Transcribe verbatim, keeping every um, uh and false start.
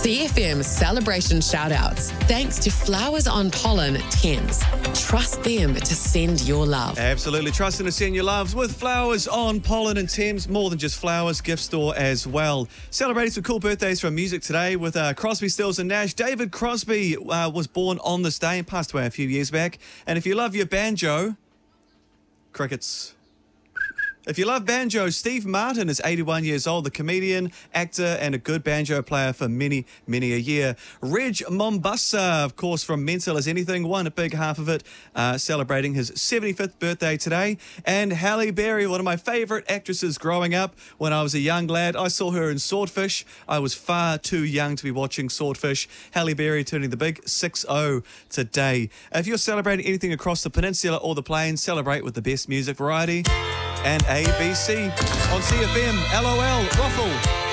C F M celebration shout-outs. Thanks to Flowers on Pollen Thames. Trust them to send your love. Absolutely. Trust them to send your loves with Flowers on Pollen and Thames. More than just flowers, gift store as well. Celebrating some cool birthdays from music today with uh, Crosby, Stills and Nash. David Crosby uh, was born on this day and passed away a few years back. And if you love your banjo, crickets. If you love banjo, Steve Martin is eighty-one years old, the comedian, actor, and a good banjo player for many, many a year. Reg Mombassa, of course, from Mental as Anything, won a big half of it, uh, celebrating his seventy-fifth birthday today. And Halle Berry, one of my favourite actresses growing up. When I was a young lad, I saw her in Swordfish. I was far too young to be watching Swordfish. Halle Berry turning the big six oh today. If you're celebrating anything across the peninsula or the plains, celebrate with the best music variety and A B C on C F M. LOL, Waffle.